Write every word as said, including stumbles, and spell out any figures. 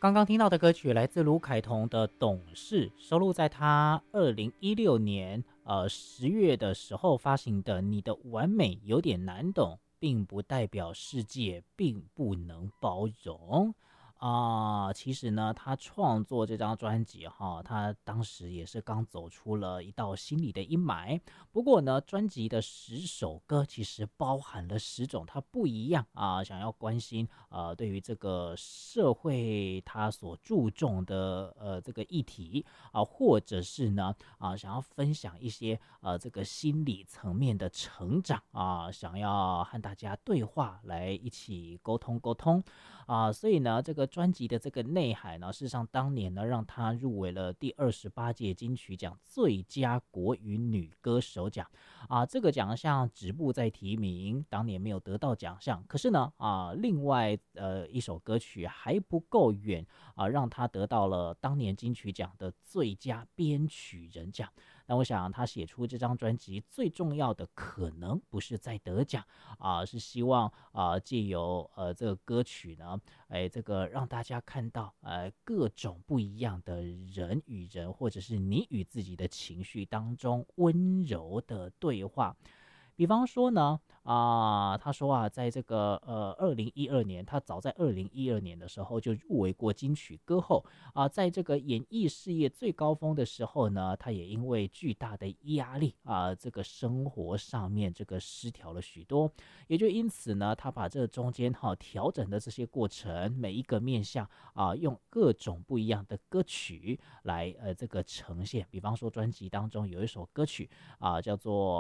刚刚听到的歌曲来自卢凯彤的《懂事》，收录在他二零一六年呃十月的时候发行的《你的完美有点难懂，并不代表世界并不能包容》。啊、其实呢，他创作这张专辑哈，他当时也是刚走出了一道心理的阴霾。不过呢，专辑的十首歌其实包含了十种他不一样啊，想要关心呃对于这个社会他所注重的呃这个议题啊，或者是呢啊想要分享一些呃这个心理层面的成长啊，想要和大家对话来一起沟通沟通啊，所以呢这个专辑的这个内涵呢，事实上当年呢让他入围了第二十八届金曲奖最佳国语女歌手奖啊，这个奖项止步在提名，当年没有得到奖项。可是呢啊，另外呃一首歌曲还不够远啊，让他得到了当年金曲奖的最佳编曲人奖。那我想他写出这张专辑最重要的可能不是在得奖啊，是希望啊借由呃这个歌曲呢，哎这个让大家看到呃各种不一样的人与人，或者是你与自己的情绪当中温柔的对话。比方说呢，啊、他说啊，在这个呃二零一二年，他早在二零一二年的时候就入围过金曲歌后啊、在这个演艺事业最高峰的时候呢，他也因为巨大的压力啊、这个生活上面这个失调了许多，也就因此呢，他把这中间哈、调整的这些过程，每一个面向啊、用各种不一样的歌曲来呃这个呈现。比方说专辑当中有一首歌曲啊、叫做